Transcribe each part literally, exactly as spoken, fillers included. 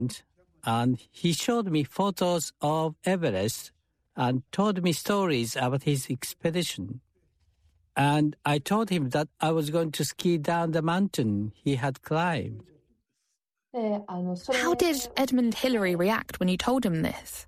And he showed me photos of Everest and told me stories about his expedition. And I told him that I was going to ski down the mountain he had climbed. How did Edmund Hillary react when you told him this?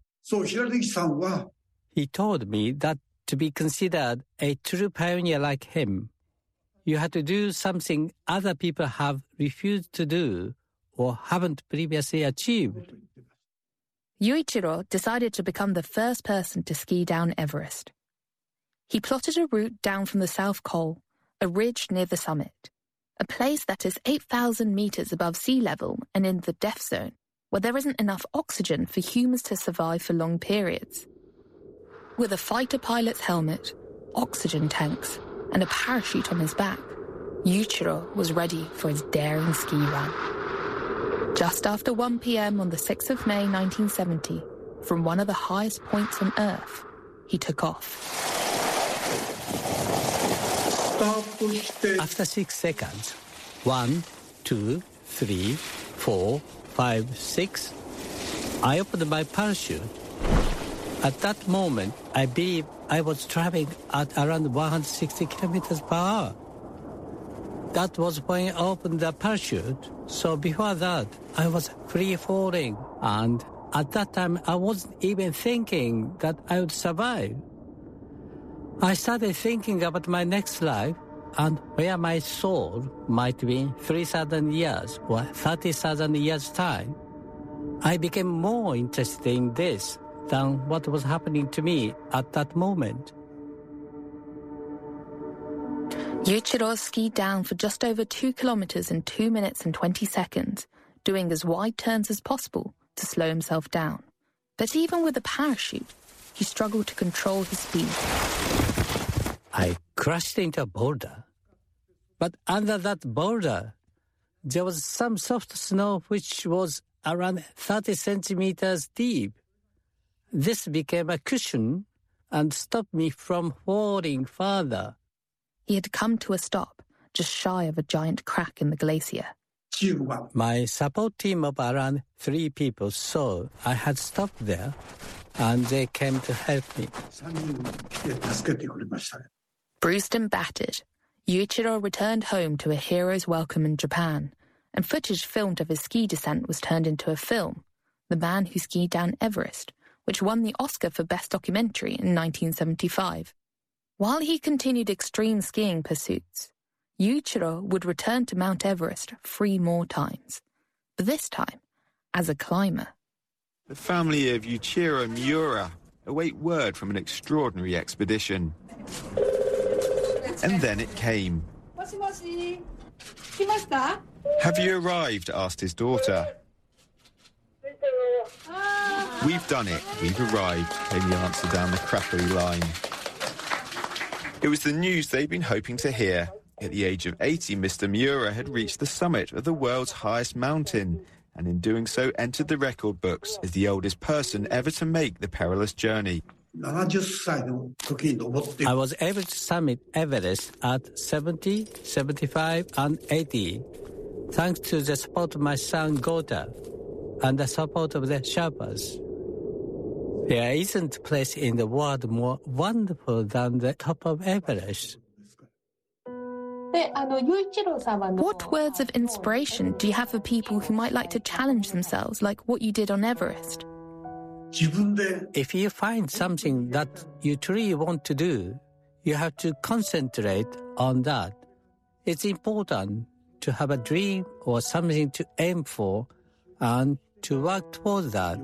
He told me that to be considered a true pioneer like him, you had to do something other people have refused to do or haven't previously achieved. Yuichiro decided to become the first person to ski down Everest. He plotted a route down from the South Col, a ridge near the summit, a place that is eight thousand meters above sea level and in the death zone, where there isn't enough oxygen for humans to survive for long periods. With a fighter pilot's helmet, oxygen tanks, and a parachute on his back, Yuichiro was ready for his daring ski run. Just after one p.m. on the sixth of May nineteen seventy, from one of the highest points on Earth, he took off. After six seconds, one, two, three, four, five, six, I opened my parachute. At that moment, I believe I was traveling at around one hundred sixty kilometers per hour. That was when I opened the parachute. So before that, I was free falling. And at that time, I wasn't even thinking that I would survive. I started thinking about my next life and where my soul might be in three thousand years or thirty thousand years' time. I became more interested in this than what was happening to me at that moment. Yuichiro skied down for just over two kilometers in two minutes and twenty seconds, doing as wide turns as possible to slow himself down. But even with a parachute, he struggled to control his speed. I crashed into a boulder. But under that boulder, there was some soft snow which was around thirty centimeters deep. This became a cushion and stopped me from falling further. He had come to a stop, just shy of a giant crack in the glacier. My support team of around three people saw I had stopped there, and they came to help me. Bruised and battered, Yuichiro returned home to a hero's welcome in Japan, and footage filmed of his ski descent was turned into a film, The Man Who Skied Down Everest, which won the Oscar for Best Documentary in nineteen seventy-five. While he continued extreme skiing pursuits, Yuichiro would return to Mount Everest three more times, but this time as a climber. The family of Yuichiro Miura await word from an extraordinary expedition. And then it came. Have you arrived? Asked his daughter. We've done it. We've arrived, came the answer down the crackly line. It was the news they'd been hoping to hear. At the age of eighty, Mister Miura had reached the summit of the world's highest mountain, and in doing so entered the record books as the oldest person ever to make the perilous journey. I was able to summit Everest at seventy, seventy-five, and eighty, thanks to the support of my son Gota and the support of the Sherpas. There isn't a place in the world more wonderful than the top of Everest. What words of inspiration do you have for people who might like to challenge themselves like what you did on Everest? If you find something that you truly want to do, you have to concentrate on that. It's important to have a dream or something to aim for and to work towards that.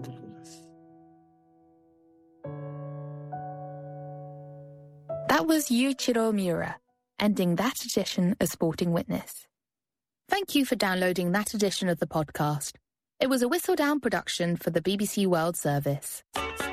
That was Yuichiro Miura, ending that edition of Sporting Witness. Thank you for downloading that edition of the podcast. It was a Whistledown production for the B B C World Service.